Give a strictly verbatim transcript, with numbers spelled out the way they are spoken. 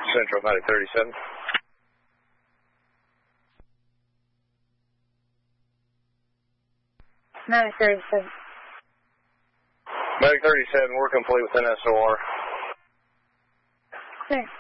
Central, Medic thirty-seven. Medic thirty-seven. Medic thirty-seven, we're complete with N S O R. Sir.